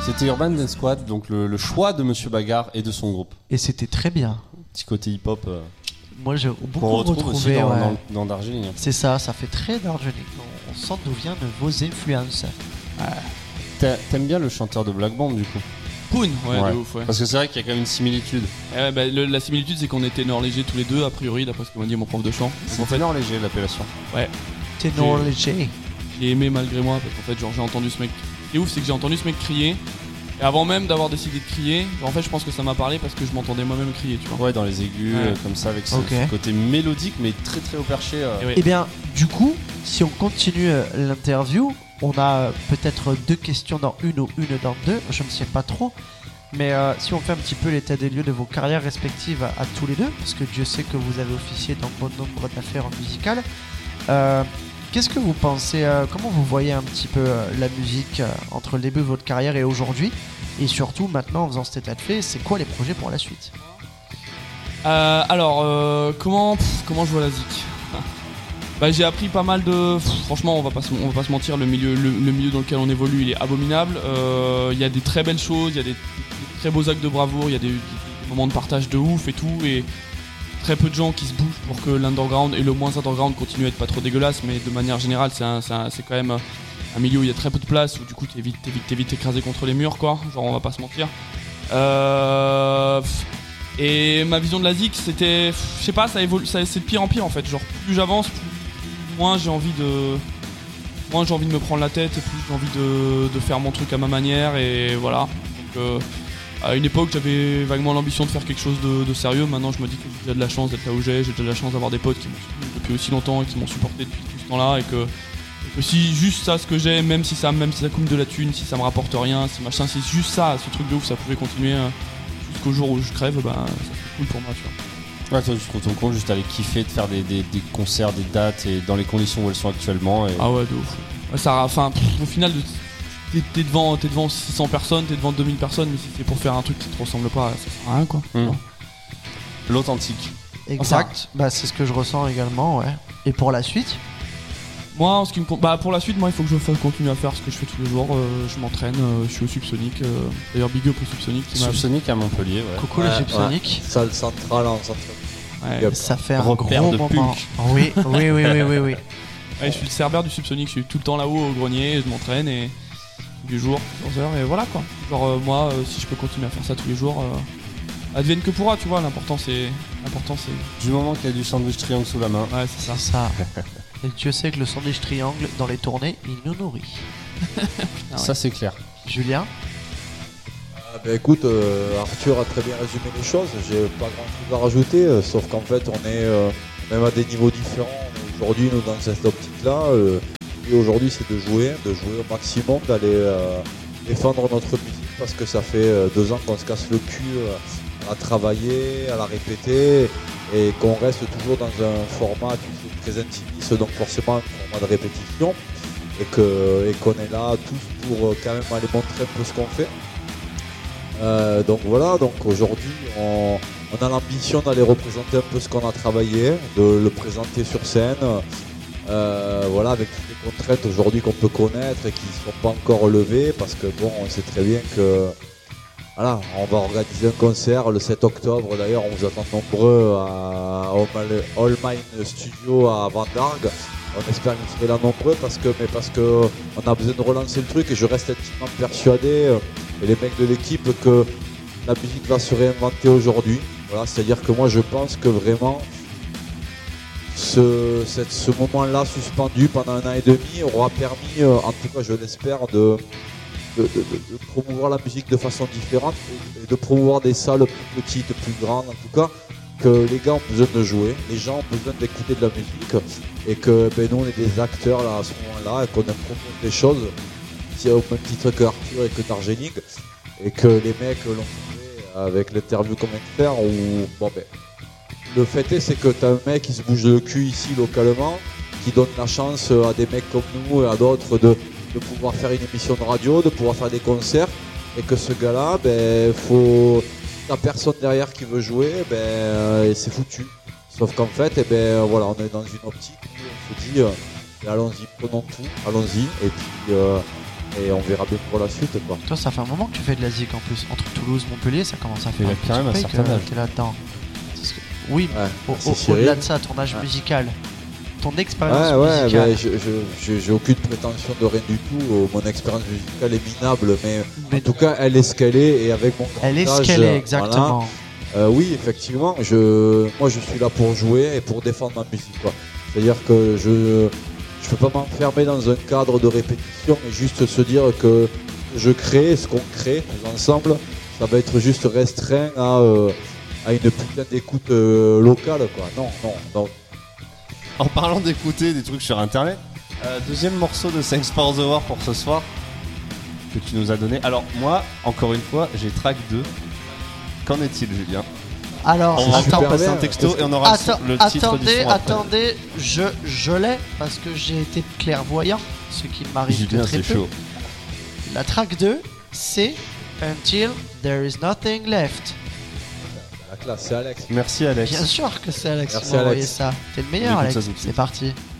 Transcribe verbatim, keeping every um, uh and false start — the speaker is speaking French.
C'était Urban Dance Squad, donc le, le choix de Monsieur Bagarre et de son groupe. Et c'était très bien. Petit côté hip-hop. Euh, Moi j'ai beaucoup qu'on retrouve retrouvé. aussi dans, Ouais. dans, dans Darjeeling. C'est ça, ça fait très Darjeeling. On, on sent d'où viennent vos influences. Ouais. T'a- T'aimes bien le chanteur de Black Band du coup? Poon, ouais, Ouais. de ouf, ouais. Parce que c'est vrai qu'il y a quand même une similitude. Et ouais, bah, le- la similitude, c'est qu'on est ténors légers tous les deux, a priori, d'après ce que m'a dit mon prof de chant. Donc, C'est en fait, ténor léger l'appellation. Ténor J'ai- léger. j'ai aimé malgré moi, parce qu'en fait, genre, j'ai entendu ce mec. Ce qui est ouf, c'est que j'ai entendu ce mec crier. Et avant même d'avoir décidé de crier, genre, en fait, je pense que ça m'a parlé parce que je m'entendais moi-même crier, tu vois. Ouais, dans les aigus, Ouais. euh, comme ça, avec ce, Ok. ce côté mélodique, mais très très haut perché. euh. Et ouais. Eh bien, du coup, si on continue euh, l'interview, on a euh, peut-être deux questions dans une ou une dans deux, je ne sais pas trop. Mais euh, si on fait un petit peu l'état des lieux de vos carrières respectives à, à tous les deux, parce que Dieu sait que vous avez officié dans bon nombre d'affaires musicales, euh, qu'est-ce que vous pensez, euh, comment vous voyez un petit peu euh, la musique euh, entre le début de votre carrière et aujourd'hui? Et surtout, maintenant, en faisant cet état de fait, c'est quoi les projets pour la suite? Euh, alors, euh, comment, pff, comment je vois la zik? Bah, j'ai appris pas mal de. pff, franchement, on va pas se, on va pas se mentir, le milieu, le, le milieu dans lequel on évolue, il est abominable. Euh, Il y a des très belles choses, il y a des, des très beaux actes de bravoure, il y a des, des moments de partage de ouf et tout, et très peu de gens qui se bougent pour que l'underground et le moins underground continue à être pas trop dégueulasse, mais de manière générale, c'est un- c'est un- c'est quand même un milieu où il y a très peu de place, où du coup t'es vite, t'es vite, t'es vite écrasé contre les murs, quoi. Genre, on va pas se mentir. Euh, pff, et ma vision de la zik, c'était, pff, je sais pas, ça évolue, ça, c'est de pire en pire en fait. Genre, plus j'avance, plus moins j'ai envie de, moins j'ai envie de me prendre la tête et plus j'ai envie de, de faire mon truc à ma manière et voilà. Donc, euh, à une époque, j'avais vaguement l'ambition de faire quelque chose de, de sérieux. Maintenant, je me dis que j'ai déjà de la chance d'être là où j'ai, j'ai déjà de la chance d'avoir des potes qui m'ont soutenu depuis aussi longtemps et qui m'ont supporté depuis tout ce temps-là et que, et que si juste ça, ce que j'ai, même si ça, même si ça coûte de la thune, si ça me rapporte rien, si machin, si juste ça, ce truc de ouf, ça pouvait continuer euh, jusqu'au jour où je crève, ben ça serait cool pour moi, tu vois. Ouais, toi, tu trouves ton compte juste à aller kiffer, de faire des, des, des concerts, des dates et dans les conditions où elles sont actuellement. Et... Ah ouais, de ouf. Ouais, ça, enfin, pff, au final, t'es, t'es devant, t'es devant six cents personnes, t'es devant deux mille personnes, mais si c'est pour faire un truc qui te ressemble pas, ça sert à rien, quoi. Mmh. Non. L'authentique. Exact, bah, c'est ce que je ressens également, ouais. Et pour la suite? Moi, en ce qui me compte, bah pour la suite, moi, il faut que je fasse, continue à faire ce que je fais tous les jours. Euh, je m'entraîne, euh, je suis au Subsonic. Euh, d'ailleurs, big up au Subsonic. Qui m'a... Subsonic à Montpellier, ouais. Coucou Ouais, le Subsonic. ouais. Salle centrale en centre. Ouais. Yep. Ça fait un Repère gros de moment. punk. Oui, oui, oui, oui, oui, oui. Ouais, je suis le cerbère du Subsonic. Je suis tout le temps là-haut au grenier. Je m'entraîne et tous les jours, plusieurs heures et voilà quoi. Genre euh, moi, euh, si je peux continuer à faire ça tous les jours, euh, advienne que pourra, tu vois. L'important c'est, l'important c'est. Du moment qu'il y a du sandwich triangle sous la main. Ouais, c'est ça. C'est ça. Et Dieu sait que le sandwich triangle, dans les tournées, il nous nourrit. Ah ouais. Ça, c'est clair. Julien? Ah bah écoute, euh, Arthur a très bien résumé les choses, j'ai pas grand chose à rajouter, euh, sauf qu'en fait on est euh, même à des niveaux différents. Aujourd'hui, nous dans cette optique-là, euh, et aujourd'hui c'est de jouer, de jouer au maximum, d'aller euh, défendre notre musique, parce que ça fait euh, deux ans qu'on se casse le cul euh, à travailler, à la répéter, et qu'on reste toujours dans un format tu sais, très intimiste, donc forcément un format de répétition, et que et qu'on est là tous pour euh, quand même aller montrer un peu ce qu'on fait. Euh, donc voilà, donc aujourd'hui on, on a l'ambition d'aller représenter un peu ce qu'on a travaillé, de le présenter sur scène, euh, voilà, avec toutes les contraintes aujourd'hui qu'on peut connaître et qui ne sont pas encore relevées, parce que bon, on sait très bien que voilà, on va organiser un concert le sept octobre, d'ailleurs on vous attend nombreux à All Mine Studio à Vendargue. On espère que vous serez là nombreux parce que, mais parce que on a besoin de relancer le truc et je reste intimement persuadé, euh, et les mecs de l'équipe, que la musique va se réinventer aujourd'hui. Voilà, c'est-à-dire que moi je pense que vraiment ce, cette, ce moment-là suspendu pendant un an et demi aura permis, euh, en tout cas je l'espère, de, de, de, de promouvoir la musique de façon différente et, et de promouvoir des salles plus petites, plus grandes, en tout cas que les gars ont besoin de jouer, les gens ont besoin d'écouter de la musique, et que ben, nous on est des acteurs là à ce moment-là et qu'on aime promouvoir des choses au même titre que Arthur et que Darjeeling, et que les mecs l'ont fait avec l'interview qu'on vient de faire. Où, bon, ben, le fait est c'est que tu as un mec qui se bouge le cul ici localement, qui donne la chance à des mecs comme nous et à d'autres de, de pouvoir faire une émission de radio, de pouvoir faire des concerts, et que ce gars-là, ben, faut... t'as personne derrière qui veut jouer, ben, euh, et c'est foutu. Sauf qu'en fait, eh ben, voilà, on est dans une optique où on se dit, euh, allons-y, prenons tout, allons-y. Et puis, euh, et on verra bien pour la suite, quoi. Toi, ça fait un moment que tu fais de la zik en plus. Entre Toulouse, Montpellier, ça commence à faire Il a un petit quand même un break, certain euh, âge. t'es là-dedans. Parce que- Oui, Ouais, au- merci au- Cyril. au-delà de ça, ton âge Ouais. musical, ton expérience Ouais, ouais, musicale. ben, je, je, je- j'ai aucune prétention de rien du tout. euh, Mon expérience musicale est minable, mais, Mais en tout cas, elle est ce qu'elle est, et avec mon elle est ce âge, qu'elle est, voilà. exactement. Euh, oui, effectivement, je, moi je suis là pour jouer et pour défendre ma musique, quoi. C'est-à-dire que je je peux pas m'enfermer dans un cadre de répétition et juste se dire que je crée ce qu'on crée tous ensemble, ça va être juste restreint à, euh, à une putain d'écoute euh, locale, quoi. Non, non, non. En parlant d'écouter des trucs sur internet, euh, deuxième morceau de Thanks for the War pour ce soir que tu nous as donné. Alors moi, encore une fois, j'ai track deux. Qu'en est-il, Julien? Alors, On va attends, encore passer bien. un texto Est-ce et on aura Attends, le titre du attendez, son après. attendez, je, je l'ai parce que j'ai été clairvoyant, ce qui m'arrive que Julien, très c'est peu. chaud. La track deux, c'est Until There Is Nothing Left. La classe, c'est Alex. Merci Alex. Bien sûr que c'est Alex Merci, qui m'a envoyé Alex. ça. T'es le On meilleur, écoute Alex. ça tout de suite. C'est parti.